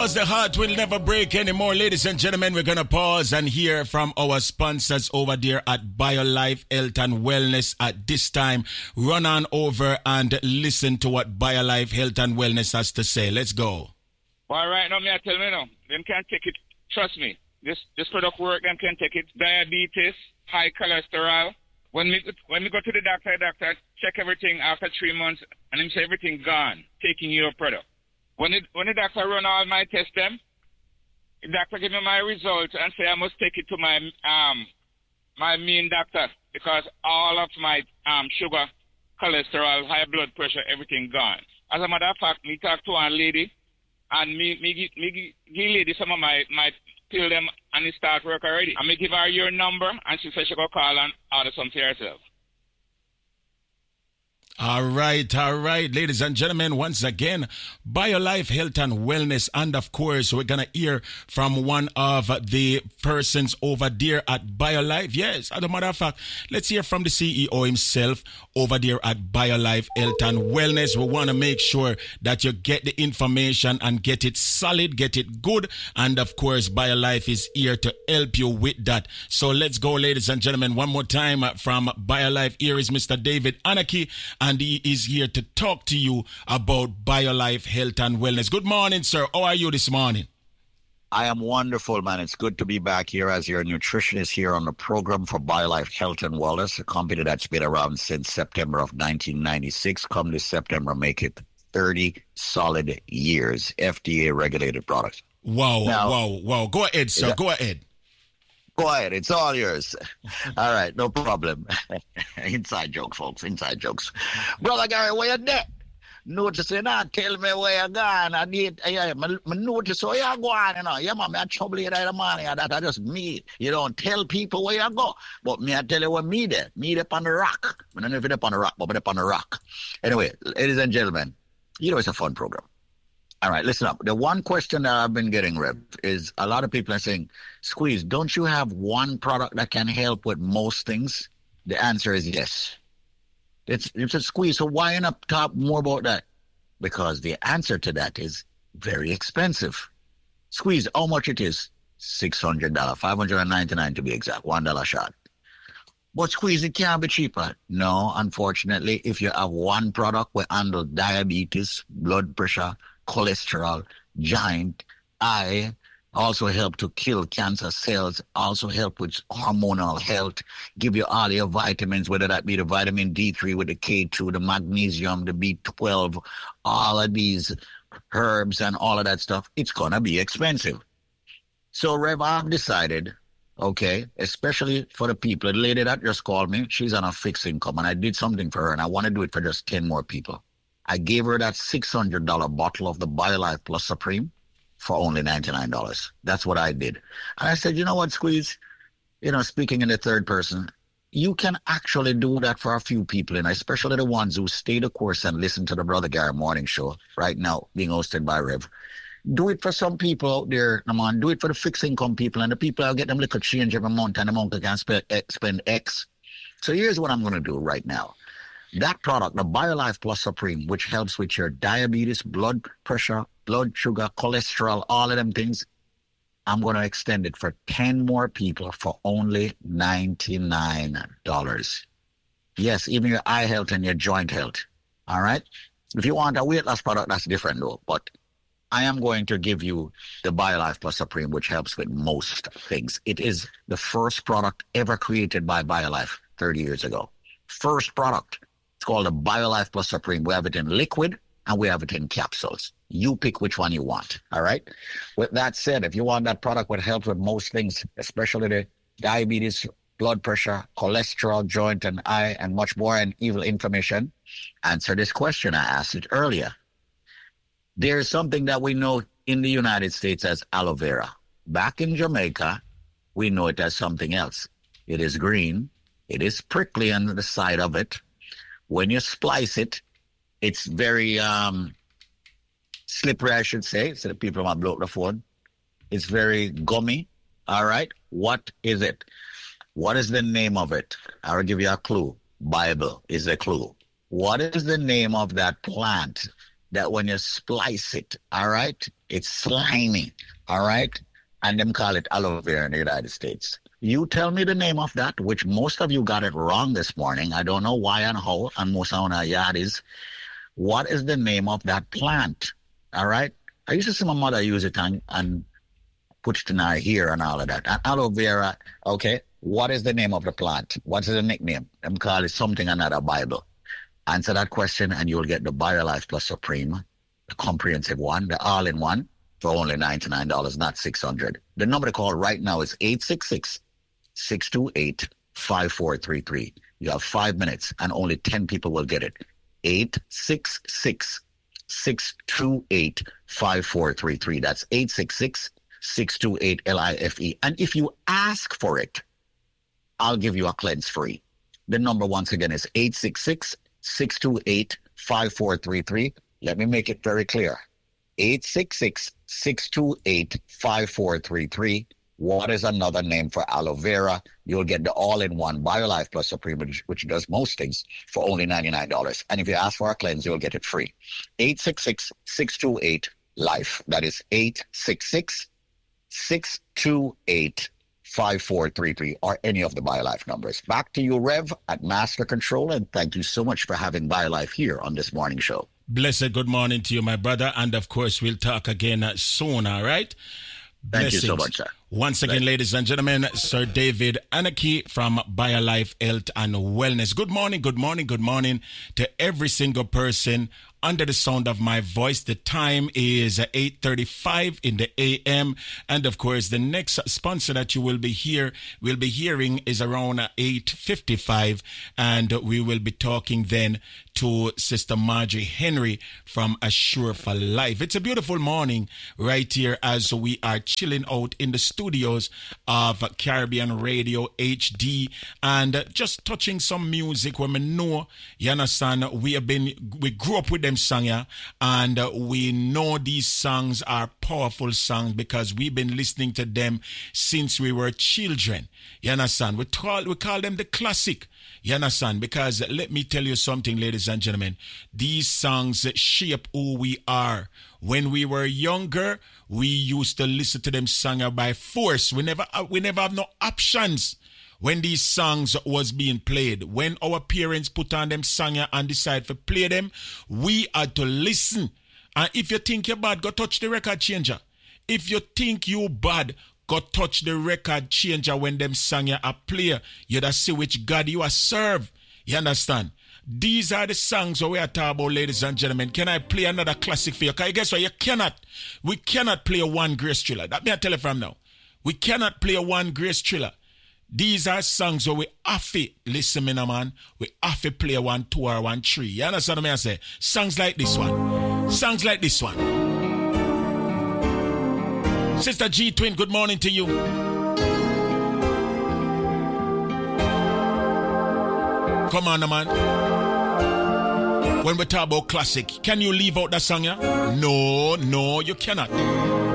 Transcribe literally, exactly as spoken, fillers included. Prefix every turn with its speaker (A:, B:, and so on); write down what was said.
A: Because the heart will never break anymore. Ladies and gentlemen, we're going to pause and hear from our sponsors over there at BioLife Health and Wellness at this time. Run on over and listen to what BioLife Health and Wellness has to say. Let's go.
B: Well, right now, me I tell me now, them can't take it. Trust me. This this product work, them can take it. Diabetes, high cholesterol. When we when we go to the doctor, doctor check everything after three months, and him say everything gone, taking your product. When it when the doctor run all my tests, them, the doctor give me my results and say I must take it to my um my main doctor because all of my um sugar, cholesterol, high blood pressure, everything gone. As a matter of fact, me talk to a lady, and me me give me give lady some of my my pill them, and it start work already. And me give her your number, and she said she go call and order some for herself.
A: All right, all right, ladies and gentlemen, once again, BioLife Health and Wellness, and of course, we're going to hear from one of the persons over there at BioLife. Yes, as a matter of fact, let's hear from the C E O himself over there at BioLife Health and Wellness. We want to make sure that you get the information and get it solid, get it good, and of course, BioLife is here to help you with that. So let's go, ladies and gentlemen, one more time from BioLife. Here is Mister David Anarchy, and he is here to talk to you about BioLife Health and Wellness. Good morning, sir. How are you this morning?
C: I am wonderful, man. It's good to be back here as your nutritionist here on the program for BioLife Health and Wellness, a company that's been around since September of nineteen ninety-six. Come this September, make it thirty solid years, F D A-regulated products.
A: Wow, now, wow, wow. Go ahead, sir.
C: That,
A: Go ahead.
C: Go ahead. It's all yours. All right. No problem. Inside jokes, folks. Inside jokes. Brother Gary, where you there? Notice you not tell me where you gone. I need, yeah, I notice where you going, you know. Yeah, man, I trouble you that morning. That I just me. You don't tell people where you go. But me, I tell you where me there. Me up on the rock. I don't know if you're up on the rock, but I'm up on the rock. Anyway, ladies and gentlemen, you know it's a fun program. All right, listen up. The one question that I've been getting, Rev, is a lot of people are saying, Squeeze, don't you have one product that can help with most things? The answer is yes. It's, it's a Squeeze, so why not talk more about that? Because the answer to that is very expensive. Squeeze, how much it is? six hundred dollars, five hundred ninety-nine dollars to be exact, one dollar shot. But Squeeze, it can't be cheaper. No, unfortunately, if you have one product, we handle diabetes, blood pressure, cholesterol, giant, eye, also help to kill cancer cells, also help with hormonal health, give you all your vitamins, whether that be the vitamin D three with the K two, the magnesium, the B twelve, all of these herbs and all of that stuff. It's going to be expensive. So, Rev, I've decided, okay, especially for the people, the lady that just called me, she's on a fixed income, and I did something for her, and I want to do it for just ten more people. I gave her that six hundred dollars bottle of the BioLife Plus Supreme for only ninety-nine dollars. That's what I did. And I said, you know what, Squeeze? You know, speaking in the third person, you can actually do that for a few people, and especially the ones who stay the course and listen to the Brother Gary Morning Show right now, being hosted by Rev. Do it for some people out there, come on. Do it for the fixed income people, and the people who get them little change every month, and the month they can spend, spend X. So here's what I'm going to do right now. That product, the BioLife Plus Supreme, which helps with your diabetes, blood pressure, blood sugar, cholesterol, all of them things, I'm going to extend it for ten more people for only ninety-nine dollars. Yes, even your eye health and your joint health. All right? If you want a weight loss product, that's different though. But I am going to give you the BioLife Plus Supreme, which helps with most things. It is the first product ever created by BioLife thirty years ago. First product. It's called the BioLife Plus Supreme. We have it in liquid and we have it in capsules. You pick which one you want, all right? With that said, if you want that product that helps with most things, especially the diabetes, blood pressure, cholesterol, joint and eye, and much more, and evil inflammation, answer this question. I asked it earlier. There's something that we know in the United States as aloe vera. Back in Jamaica, we know it as something else. It is green. It is prickly on the side of it. When you splice it, it's very um, slippery, I should say, so the people might blow up the phone. It's very gummy, all right? What is it? What is the name of it? I'll give you a clue. Bible is a clue. What is the name of that plant that when you splice it, all right, it's slimy, all right? And them call it aloe vera in the United States. You tell me the name of that, which most of you got it wrong this morning. I don't know why and how, and most of our yard is. What is the name of that plant? All right? I used to see my mother use it and, and put it in her hair and all of that. And aloe vera, okay, what is the name of the plant? What's the nickname? Them call it something another Bible. Answer that question and you'll get the BioLife Plus Supreme, the comprehensive one, the all-in-one, for only ninety-nine dollars, not six hundred dollars. The number to call right now is eight six six, six two eight, five four three three. You have five minutes and only ten people will get it. eight six six, six two eight, five four three three. That's eight six six, six two eight, L I F E. And if you ask for it, I'll give you a cleanse free. The number once again is eight six six, six two eight, five four three three. Let me make it very clear. eight six six, six two eight, five four three three. What is another name for aloe vera? You'll get the all-in-one BioLife Plus Supreme, which, which does most things, for only ninety-nine dollars. And if you ask for a cleanse, you'll get it free. eight six six, six two eight, LIFE. That is eight six six, six two eight, five four three three, or any of the BioLife numbers. Back to you, Rev, at Master Control, and thank you so much for having BioLife here on this morning show.
A: Blessed good morning to you, my brother. And of course, we'll talk again soon, all right?
C: Thank
A: Blessings.
C: you so much, sir.
A: Once again,
C: Bless.
A: ladies and gentlemen, Sir David Anaki from BioLife Health and Wellness. Good morning, good morning, good morning to every single person under the sound of my voice. The time is eight thirty-five in the A M. And of course, the next sponsor that you will be here, will be hearing is around eight fifty-five. And we will be talking then to Sister Marjorie Henry from Assure for Life. It's a beautiful morning right here as we are chilling out in the studios of Caribbean Radio H D and just touching some music when we know, you understand, we have been, we grew up with them songs, yeah, and we know these songs are powerful songs because we've been listening to them since we were children. You understand? We call, we call them the classic. You understand? Because let me tell you something, ladies and gentlemen. These songs shape who we are. When we were younger, we used to listen to them songs by force. We never, we never have no options. When these songs was being played, when our parents put on them songs and decide to play them, we had to listen. And if you think you're bad, go touch the record changer. If you think you bad, go touch the record changer when them songs are play. You da see which God you are serve. You understand? These are the songs we are talking about, ladies and gentlemen. Can I play another classic for you? Because guess what? You cannot. We cannot play a one grace thriller. That me I tell you from now. We cannot play a one grace thriller. These are songs where we have to listen, me, man. We have to play one, two, or one, three. You understand what I say? Songs like this one. Songs like this one. Sister G Twin, good morning to you. Come on, man. When we talk about classic, can you leave out that song, yeah? No, no, you cannot.